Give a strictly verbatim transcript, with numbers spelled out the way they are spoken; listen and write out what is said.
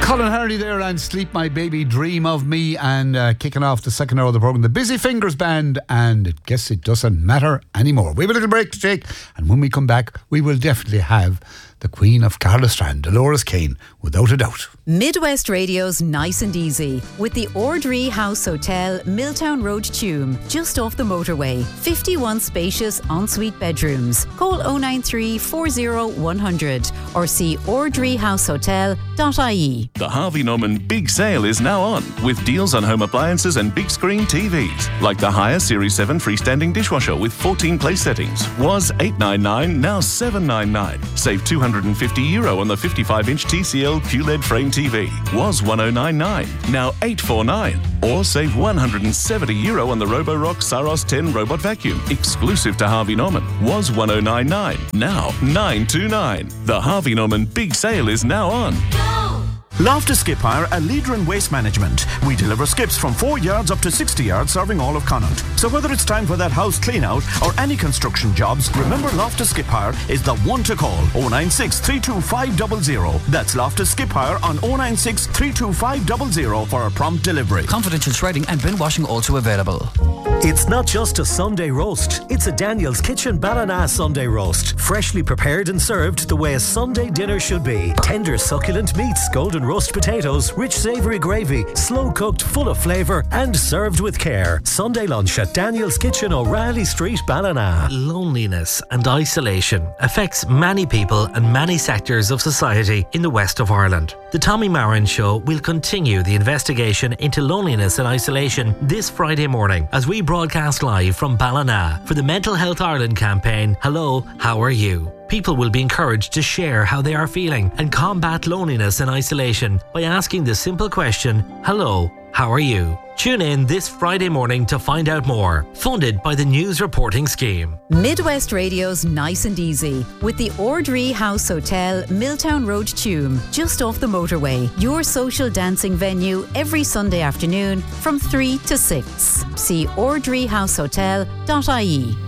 Colin Hardy there and Sleep My Baby Dream of Me, and uh, kicking off the second hour of the programme, the Busy Fingers Band, and I guess it doesn't matter anymore. We have a little break to take, and when we come back we will definitely have the Queen of Carlastrand, Dolores Kane, without a doubt. Midwest Radio's Nice and Easy with the Ordree House Hotel, Milltown Road, Tuam, just off the motorway. fifty-one spacious ensuite bedrooms. Call oh nine three, four oh, one hundred or see ordree house hotel dot I E. The Harvey Norman Big Sale is now on, with deals on home appliances and big screen T Vs. Like the Haier Series seven freestanding dishwasher with fourteen place settings. Was eight ninety-nine, now seven ninety-nine. Save two hundred fifty euro on the fifty-five inch T C L Q L E D frame T V. Was ten ninety-nine, now eight forty-nine. Or save one hundred seventy euro on the Roborock Saros ten robot vacuum, exclusive to Harvey Norman. Was ten ninety-nine, now nine twenty-nine. The Harvey Norman Big Sale is now on. Loftus Skip Hire, a leader in waste management. We deliver skips from four yards up to sixty yards, serving all of Connaught. So whether it's time for that house clean out or any construction jobs, remember Loftus Skip Hire is the one to call. oh nine six, three two five zero zero. That's Loftus Skip Hire on oh nine six, three two five zero zero for a prompt delivery. Confidential shredding and bin washing also available. It's not just a Sunday roast, it's a Daniel's Kitchen Ballina Sunday roast. Freshly prepared and served the way a Sunday dinner should be. Tender succulent meats, golden roast potatoes, rich savoury gravy, slow cooked, full of flavour and served with care. Sunday lunch at Daniel's Kitchen, O'Reilly Street, Ballina. Loneliness and isolation affects many people and many sectors of society in the west of Ireland. The Tommy Marin Show will continue the investigation into loneliness and isolation this Friday morning as we broadcast live from Ballina for the Mental Health Ireland campaign, Hello, How Are You? People will be encouraged to share how they are feeling and combat loneliness and isolation by asking the simple question, Hello, how are you? Tune in this Friday morning to find out more. Funded by the News Reporting Scheme. Midwest Radio's Nice and Easy with the Ordree House Hotel, Milltown Road, Tuam, just off the motorway. Your social dancing venue every Sunday afternoon from three to six. See ordree house hotel dot I E.